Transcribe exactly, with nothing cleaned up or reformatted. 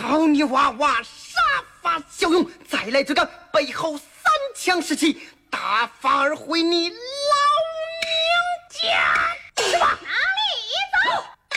好你娃娃杀伐骁勇，再来这个背后三枪士气，大发而回你